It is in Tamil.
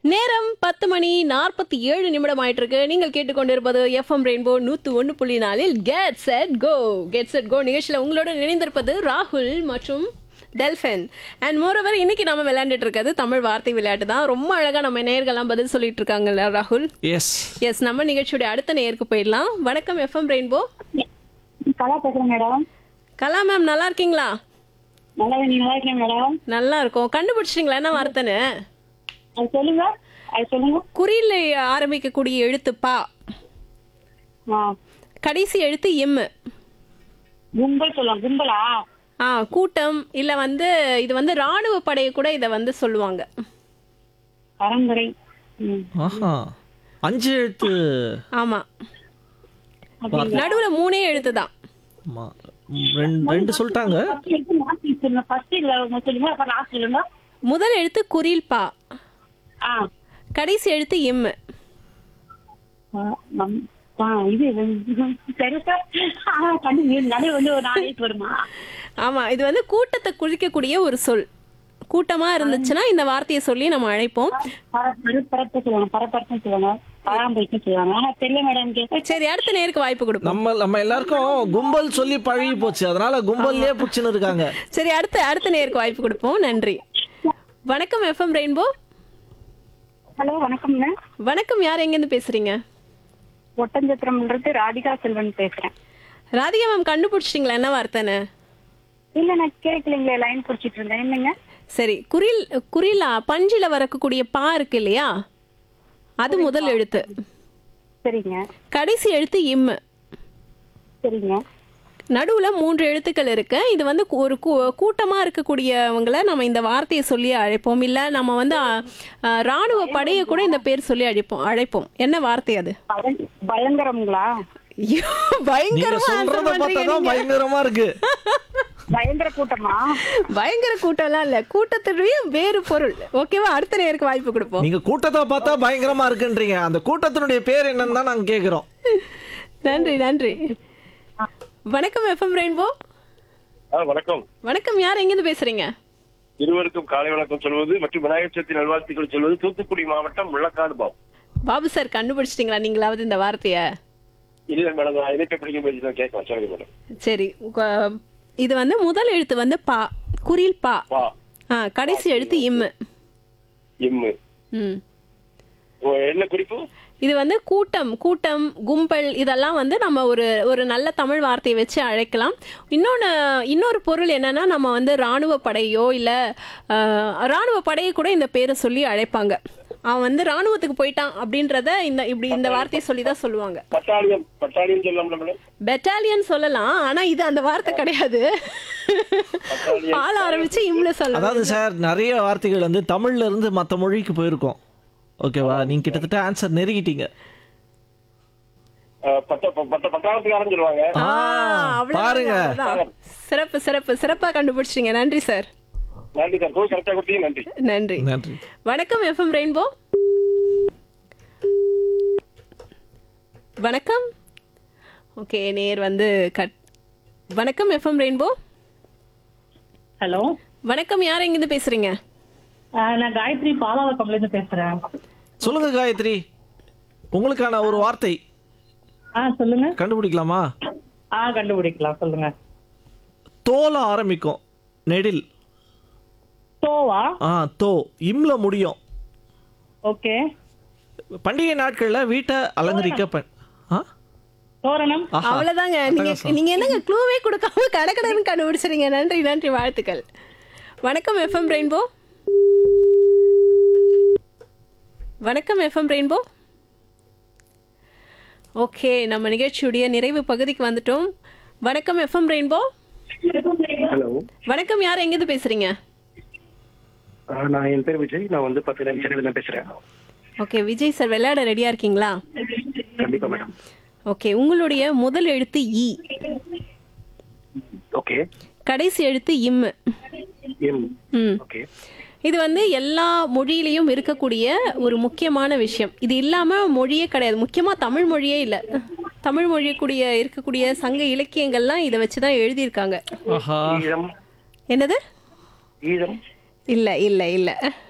நேரம் 10:47 ஆயிட்டு இருக்கு. நீங்கள் கேட்டுக்கொண்டிருப்பது FM rainbow 101.4 get set go. Get set go நிகழ்ச்சியில் உங்களோட இணைந்திருப்பது ராகுல் மற்றும் டெல்ஃபின். அண்ட் மோரோவர் இன்னைக்கு நம்ம விளையாண்டுட்டு இருக்கிறது தமிழ் வார்த்தை விளையாட்டு தான். ரொம்ப அழகா நம்ம நேயர்கள்லாம் பதில் சொல்லிட்டு இருக்காங்கல்ல ராகுல்? எஸ் நம்ம நிகழ்ச்சியோட அடுத்த நேயருக்கு போயிடலாம். வணக்கம் எஃப்எம் ரெயின்போ. கலா பேசுறேன் மேடம். கலா மேம் நல்லா இருக்கீங்களா? நல்லா இருக்கேன் மேடம். நல்லா இருக்கும். கண்டுபிடிச்சிட்டீங்களா என்ன வார்த்தைன்னு? அது சொல்லுங்க. குறியில ஆரம்பிக்கக்கூடிய எழுத்து பா, கடைசி எழுத்து எம். கும்பல் சொல்லுவாங்க. கும்பலா? கூட்டம் இல்ல இது ராணுவ படையை கூட இத சொல்லுவாங்க. பரம்பரை. ஆஹா, 5 எழுத்து. ஆமா, நடுவுல 3 எழுத்து தான். ஆமா, ரெண்டு சொல்லிட்டாங்க. முதல் எழுத்து குறில் பா, கடைசி எழுத்து எம். ஆமா, இது கூட்டத்தை குறிக்கக்கூடிய ஒரு சொல். கூட்டமா இருந்துச்சுன்னா இந்த வார்த்தையை சொல்லி நம்ம அழைப்போம். சரி, அடுத்த நேருக்கு வாய்ப்பு கொடுப்போம். நம்ம எல்லாருக்கும் கும்பல் சொல்லி பழகி போச்சு, அதனால கும்பல்லே புடிச்சுன்னு இருக்காங்க. சரி, அடுத்த நேருக்கு வாய்ப்பு கொடுப்போம். நன்றி. வணக்கம் எஃப்எம் ரெயின்போ. ஹலோ, வணக்கம்ங்க. வணக்கம், யார் எங்க இருந்து பேசுறீங்க? ஒட்டஞ்சத்திரம்ல இருந்து ராதிகா செல்வன் பேசுறேன். ராதிகா மேம், கண்டுபிடிச்சிட்டீங்களா என்ன வார்த்தைன்னு? இல்ல, நான் கேட்கலீங்களே, லைன் புடிச்சிட்டு இருந்தேன். என்னங்க? சரி, குறிலா பஞ்சில வரக்கூடிய பா இருக்கு இல்லையா, அது முதல் எழுத்து. சரிங்க. கடைசி எழுத்து இம். சரிங்க. நடுவுல 3 எழுத்துக்கள் இருக்கு. இது ஒரு கூட்டமா இருக்கக்கூடியவங்களை நம்ம இந்த வார்த்தையை சொல்லி அழைப்போம். இல்ல நம்ம ராணுவ படையை கூட இந்த பேர் சொல்லி அழைப்போம். என்ன வார்த்தை அது? பயங்கரம்ங்களா? பயங்கரமா இருக்கு. பயங்கர கூட்டமா? பயங்கர கூட்டம்லாம் இல்ல, கூட்டத்துடைய வேறு பொருள். ஓகேவா, அடுத்த நேருக்கு வாய்ப்பு கொடுப்போம். நீங்க கூட்டத்தை பார்த்தா பயங்கரமா இருக்குன்றீங்க, அந்த கூட்டத்தினுடைய பேர் என்னன்னு தான் நாங்க கேக்குறோம். நன்றி. வணக்கம் எஃப்எம் ரெயின்போ. வணக்கம். வணக்கம், யார் எங்க இருந்து பேசுறீங்க? இருவருக்கும் காலை வணக்கம் சொல்வது மற்றும் விநாயகர் சதுர்த்தி நல்வாழ்த்துக்கள் சொல்வது தூத்துக்குடி மாவட்டம் முள்ளக்காடு பாபு. பாபு சார், கண்டுபிடிச்சிட்டீங்களா நீங்களாவது இந்த வார்த்தைய? இல்ல மேடம், நான் இதை பிடிக்க பேசி கேட்கலாம். சொல்லுங்க மேடம். சரி, இது முதல் எழுத்து பா, குறில் பா. கடைசி எழுத்து இம். என்ன குறிப்பு? இது கூட்டம், கும்பல், இதெல்லாம் நம்ம ஒரு நல்ல தமிழ் வார்த்தையை வச்சு அழைக்கலாம். இன்னொரு பொருள் என்னன்னா, நம்ம ராணுவ படையோ இல்ல ராணுவ படையை கூட இந்த பேரை சொல்லி அழைப்பாங்க. அவன் ராணுவத்துக்கு போயிட்டான் அப்படின்றத இந்த வார்த்தையை சொல்லிதான் சொல்லுவாங்க. பெட்டாலியன் சொல்லலாம், ஆனா இது அந்த வார்த்தை கிடையாது. பால் ஆரம்பிச்சு இம்ல சொல்லலாம். அதாவது சார், நிறைய வார்த்தைகள் தமிழ்ல இருந்து மத்த மொழிக்கு போயிருக்கோம். ஓகேவா, நீங்க கிட்டத்தட்ட ஆன்சர் நெருங்கிட்டீங்க. பாருங்க, சிறப்பா கண்டுபிடிச்சிட்டீங்க. நன்றி சார். நன்றி. வணக்கம் எஃப்எம் ரெயின்போ. வணக்கம். ஓகே, நேர் வணக்கம் எஃப்எம் ரெயின்போ. ஹலோ, வணக்கம், யார் எங்க இருந்து பேசுறீங்க? நான் காயத்ரி பாலாவரம்ல இருந்து பேசுறேன். சொல்லுங்க காயத்ரி, உங்களுக்கான ஒரு வார்த்தை. சொல்லுங்க. கண்டுபிடிக்கலாமா? கண்டுபிடிக்கலாம், சொல்லுங்க. தோல ஆரம்பிக்கும், நெடில். தோவா? தோ, இம்ல முடியும். ஓகே. பண்டிகை நாட்கள்ல வீட்டை அலங்கரிக்க தோரணம். அவ்வளவுதாங்க. நீங்க என்னங்க க்ளூவே கொடுக்காம கடகடன்னு கண்டுபிடிச்சிருங்க. நன்றி, வாழ்த்துக்கள். வணக்கம் எஃப்எம் ரெயின்போ. வணக்கம் எஃப்எம் ரெயின்போ. ஓகே, நம்ம நிகழ்ச்சியுடைய நிறைவு பகுதிக்கு வந்துட்டோம். வணக்கம் எஃப்எம் ரெயின்போ. வணக்கம், யார் எங்க இருந்து பேசுறீங்க? நான் என் பேர் விஜய். நான் சென்னையில பேசுறேன். ஓகே விஜய் சார், விளையாட ரெடியா இருக்கீங்களா? கண்டிப்பா மேடம். ஓகே, உங்களுடைய முதல் எழுத்து இ. ஓகே. கடைசி எழுத்து இம். ஓகே. இது எல்லா மொழியிலையும் இருக்கக்கூடிய ஒரு முக்கியமான விஷயம். இது இல்லாம மொழியே கிடையாது. முக்கியமா தமிழ் மொழியே இல்ல. தமிழ் மொழி இருக்கக்கூடிய சங்க இலக்கியங்கள்லாம் இதை வச்சுதான் எழுதியிருக்காங்க. என்னது? இல்ல இல்ல இல்ல